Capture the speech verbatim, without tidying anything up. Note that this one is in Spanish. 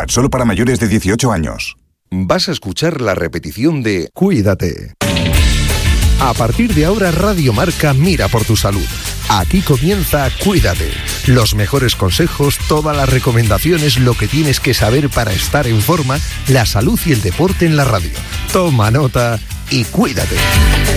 solo para mayores de dieciocho años. Vas a escuchar la repetición de Cuídate. A partir de ahora, Radio Marca mira por tu salud. Aquí comienza Cuídate. Los mejores consejos, todas las recomendaciones, lo que tienes que saber para estar en forma, la salud y el deporte en la radio. Toma nota y cuídate.